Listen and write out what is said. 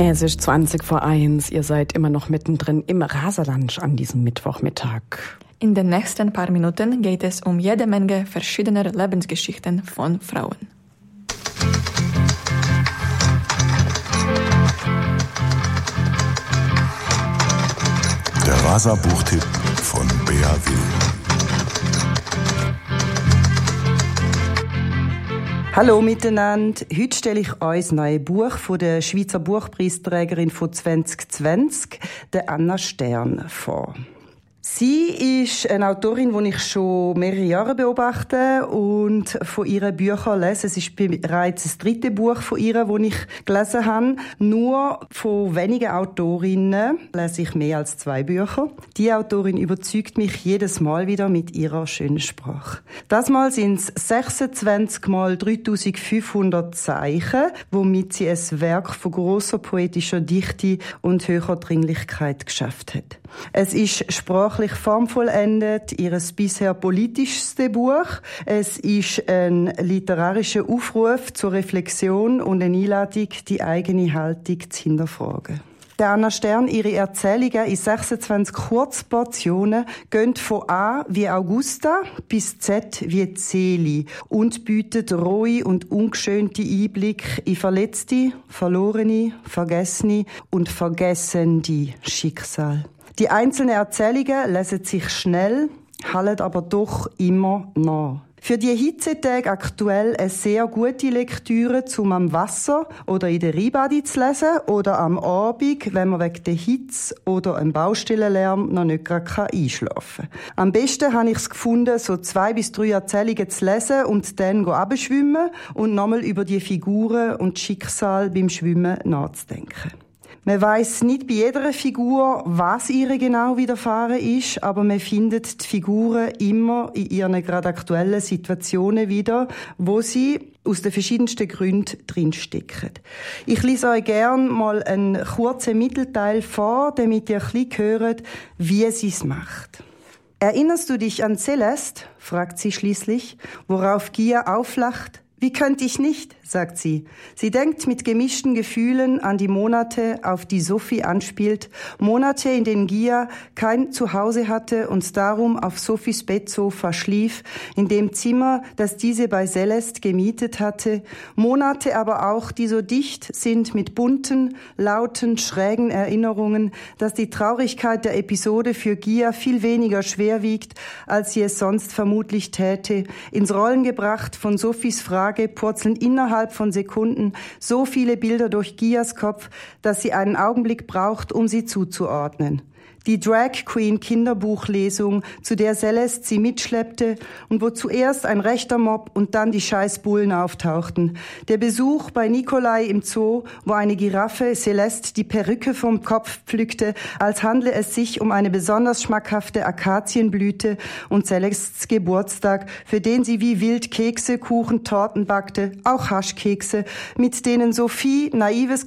Es ist 20:01. Ihr seid immer noch mittendrin im Rasalunch an diesem Mittwochmittag. In den nächsten paar Minuten geht es um jede Menge verschiedener Lebensgeschichten von Frauen. Der Rasa-Buchtipp von Bea Will. Hallo miteinander. Heute stelle ich euch das neue Buch von der Schweizer Buchpreisträgerin von 2020, der Anna Stern, vor. Sie ist eine Autorin, die ich schon mehrere Jahre beobachte und von ihren Büchern lese. Es ist bereits das 3. Buch von ihr, das ich gelesen habe. Nur von wenigen Autorinnen lese ich mehr als 2 Bücher. Die Autorin überzeugt mich jedes Mal wieder mit ihrer schönen Sprache. Das Mal sind es 26 mal 3500 Zeichen, womit sie ein Werk von grosser poetischer Dichte und höherer Dringlichkeit geschafft hat. Es ist sprachlich formvollendet, ihres bisher politischste Buch. Es ist ein literarischer Aufruf zur Reflexion und eine Einladung, die eigene Haltung zu hinterfragen. Der Anna Stern, ihre Erzählungen in 26 Kurzportionen gehen von A wie Augusta bis Z wie Celi und bietet rohe und ungeschönte Einblick in verletzte, verlorene, vergessene und vergessende Schicksal. Die einzelnen Erzählungen lesen sich schnell, hallen aber doch immer nach. Für die Hitzetage aktuell eine sehr gute Lektüre, um am Wasser oder in der Rheinbadi zu lesen oder am Abend, wenn man wegen der Hitze oder einem Baustellenlärm noch nicht gerade einschlafen kann. Am besten habe ich es gefunden, so 2 bis 3 Erzählungen zu lesen und dann abschwimmen und nochmal über die Figuren und Schicksal beim Schwimmen nachzudenken. Man weiss nicht bei jeder Figur, was ihr genau widerfahren ist, aber man findet die Figuren immer in ihren gerade aktuellen Situationen wieder, wo sie aus den verschiedensten Gründen drinstecken. Ich lese euch gern mal einen kurzen Mittelteil vor, damit ihr ein bisschen hört, wie sie es macht. Erinnerst du dich an Celeste? Fragt sie schließlich, worauf Gia auflacht. Wie könnte ich nicht, sagt sie. Sie denkt mit gemischten Gefühlen an die Monate, auf die Sophie anspielt. Monate, in denen Gia kein Zuhause hatte und darum auf Sophies Bettsofa schlief, in dem Zimmer, das diese bei Celeste gemietet hatte. Monate aber auch, die so dicht sind mit bunten, lauten, schrägen Erinnerungen, dass die Traurigkeit der Episode für Gia viel weniger schwer wiegt, als sie es sonst vermutlich täte. Ins Rollen gebracht von Sophies Frage purzeln innerhalb von Sekunden so viele Bilder durch Gias Kopf, dass sie einen Augenblick braucht, um sie zuzuordnen. Die Drag Queen Kinderbuchlesung, zu der Celeste sie mitschleppte und wo zuerst ein rechter Mob und dann die Scheißbullen auftauchten. Der Besuch bei Nikolai im Zoo, wo eine Giraffe Celeste die Perücke vom Kopf pflückte, als handle es sich um eine besonders schmackhafte Akazienblüte, und Celestes Geburtstag, für den sie wie wild Kekse, Kuchen, Torten backte, auch Haschkekse, mit denen Sophie naives